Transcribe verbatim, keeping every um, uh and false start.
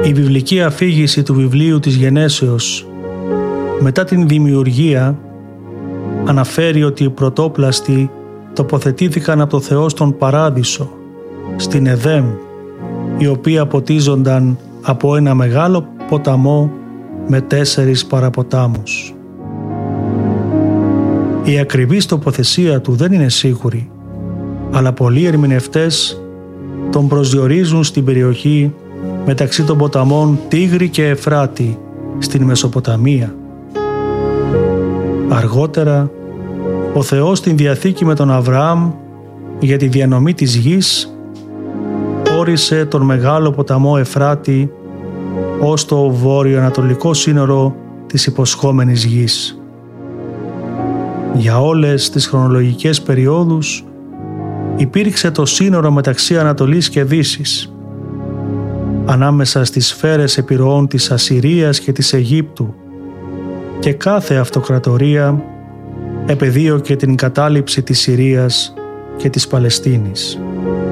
Η βιβλική αφήγηση του βιβλίου της Γενέσεως μετά την δημιουργία αναφέρει ότι οι πρωτόπλαστοι τοποθετήθηκαν από το Θεό στον Παράδεισο, στην Εδέμ, οι οποίοι αποτίζονταν από ένα μεγάλο ποταμό με τέσσερις παραποτάμους. Η ακριβής τοποθεσία του δεν είναι σίγουρη, αλλά πολλοί ερμηνευτές τον προσδιορίζουν στην περιοχή μεταξύ των ποταμών Τίγρη και Εφράτη στην Μεσοποταμία. Αργότερα, ο Θεός στην Διαθήκη με τον Αβραάμ για τη διανομή της γης όρισε τον μεγάλο ποταμό Εφράτη ως το βόρειο-ανατολικό σύνορο της υποσχόμενης γης. Για όλες τις χρονολογικές περιόδους υπήρξε το σύνορο μεταξύ Ανατολής και Δύσης, ανάμεσα στις σφαίρες επιρροών της Ασσυρίας και της Αιγύπτου, και κάθε αυτοκρατορία επεδίωκε την κατάληψη της Συρίας και της Παλαιστίνης.